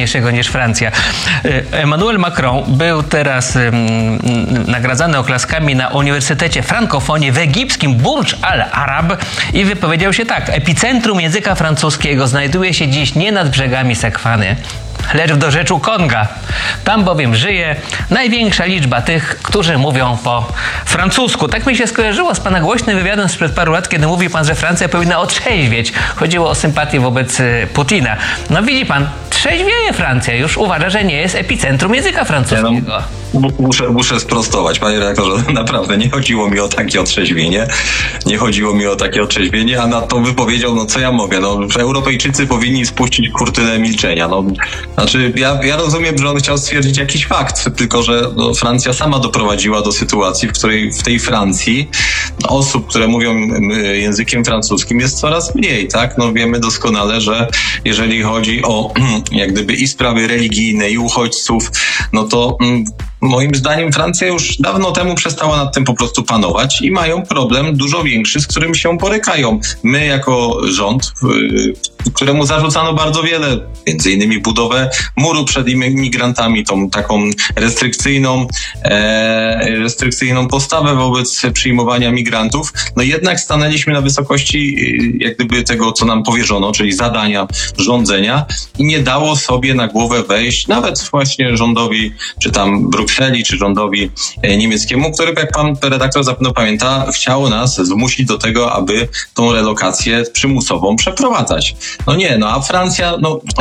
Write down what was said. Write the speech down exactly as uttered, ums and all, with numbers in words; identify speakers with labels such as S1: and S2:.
S1: ważniejszego niż Francja. Emmanuel Macron był teraz um, nagradzany oklaskami na Uniwersytecie Frankofonii w egipskim Burj Al Arab i wypowiedział się tak: epicentrum języka francuskiego znajduje się dziś nie nad brzegami Sekwany, lecz w dorzeczu Konga. Tam bowiem żyje największa liczba tych, którzy mówią po francusku. Tak mi się skojarzyło z pana głośnym wywiadem sprzed paru lat, kiedy mówił pan, że Francja powinna otrzeźwieć. Chodziło o sympatię wobec Putina. No widzi pan, trzeźwieje Francja. Już uważa, że nie jest epicentrum języka francuskiego.
S2: No, muszę, muszę sprostować, panie redaktorze. Naprawdę nie chodziło mi o takie otrzeźwienie. Nie chodziło mi o takie otrzeźwienie, a nad tą wypowiedzią, no co ja mogę? No, Europejczycy powinni spuścić kurtynę milczenia. No, znaczy, ja, ja rozumiem, że on chciał stwierdzić jakiś fakt, tylko że no, Francja sama doprowadziła do sytuacji, w której w tej Francji osób, które mówią językiem francuskim, jest coraz mniej, tak? No wiemy doskonale, że jeżeli chodzi o jak gdyby i sprawy religijne, i uchodźców, no to mm, moim zdaniem Francja już dawno temu przestała nad tym po prostu panować i mają problem dużo większy, z którym się borykają. My jako rząd, yy, któremu zarzucano bardzo wiele, między innymi budowę muru przed imigrantami, tą taką restrykcyjną, e, restrykcyjną postawę wobec przyjmowania migrantów, no jednak stanęliśmy na wysokości yy, jak gdyby tego, co nam powierzono, czyli zadania rządzenia i nie dało sobie na głowę wejść nawet właśnie rządowi, czy tam Brukseli, czy rządowi niemieckiemu, który, jak pan redaktor zapewne pamięta, chciał nas zmusić do tego, aby tą relokację przymusową przeprowadzać. No nie, no a Francja, no